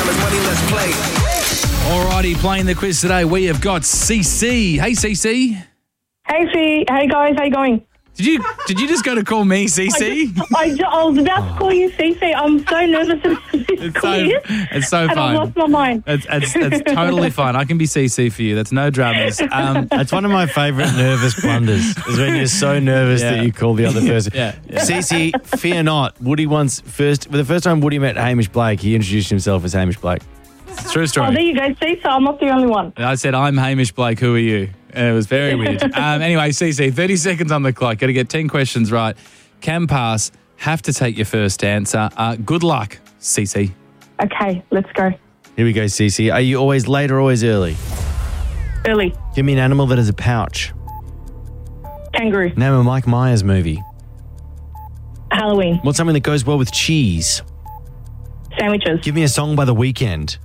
time is money, let's play. Alrighty, playing the quiz today, we have got CC. Hey, CC. Hey, Fee. Hey, guys. How you going? Did you just go to call me CC? I was about to call you Cece. I'm so nervous about this quiz. It's so and fun. I lost my mind. It's totally fine. I can be CC for you. That's no dramas. That's one of my favourite nervous blunders, is when you're so nervous that you call the other person. Yeah. Cece, fear not. Woody for the first time Woody met Hamish Blake, he introduced himself as Hamish Blake. It's a true story. Oh, there you go. See, so I'm not the only one. I said, I'm Hamish Blake. Who are you? And it was very weird. Anyway, CC, 30 seconds on the clock. Got to get 10 questions right. Can pass. Have to take your first answer. Good luck, CC. Okay, let's go. Here we go, Cece. Are you always late or always early? Early. Give me an animal that has a pouch. Kangaroo. Name a Mike Myers movie. Halloween. What's something that goes well with cheese? Sandwiches. Give me a song by The Weeknd.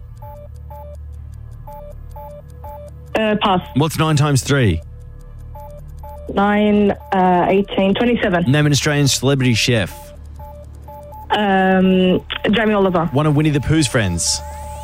Pass. What's 9 times 3? 9, 18, 27. Name an Australian celebrity chef. Jamie Oliver. One of Winnie the Pooh's friends.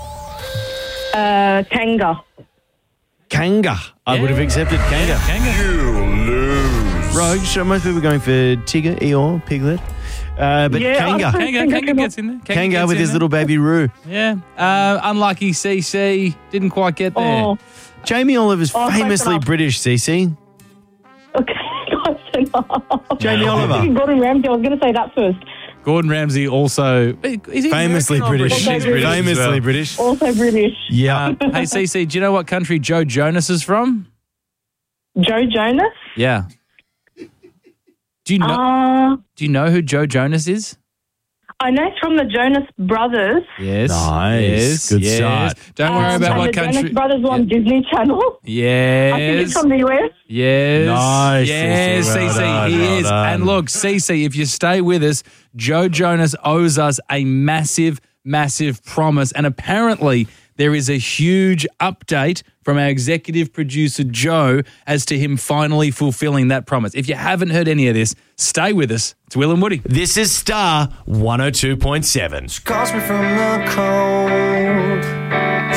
Kanga. Kanga. I would have accepted Kanga. Kanga. You lose. Rogue, so most people are going for Tigger, Eeyore, Piglet. But Yeah, Kanga. Kanga gets in there. Kanga with his little baby Roo. Yeah. Unlucky CC. Didn't quite get there. Oh, Jamie Oliver's Oh, famously close enough. British, Cece. okay. Jamie I was Oliver. thinking Gordon Ramsay. I was going to say that first. Gordon Ramsay also... Is he Famously American or British. He's British as Famously well. British. Also British. Yeah. Hey, CC, do you know what country Joe Jonas is from? Joe Jonas. Yeah. Do you know who Joe Jonas is? I know it's from the Jonas Brothers. Yes. Nice. Good start. Don't worry about and what the country. Jonas Brothers were on Disney Channel. Yes. I think it's from the US. Yes. Nice, Yes, CC. Well CC, done, he well is. done. And look, CC, if you stay with us, Joe Jonas owes us a massive, massive promise. And apparently there is a huge update from our executive producer, Joe, as to him finally fulfilling that promise. If you haven't heard any of this, stay with us. It's Will and Woody. This is Star 102.7. Calls me from the cold.